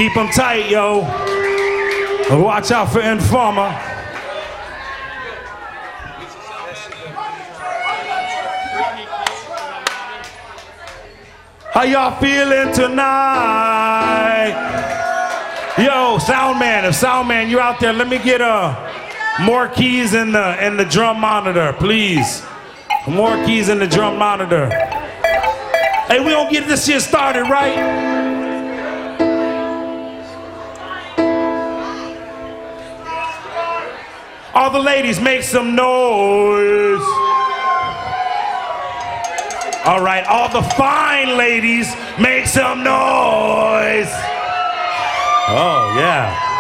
Keep them tight, yo. Watch out for Informer. How y'all feeling tonight? Yo, Soundman, if Soundman, you out there, let me get more keys in the drum monitor, please. More keys in the drum monitor. Hey, we gonna get this shit started, right? All the ladies, make some noise. All right, all the fine ladies, make some noise. Oh, yeah.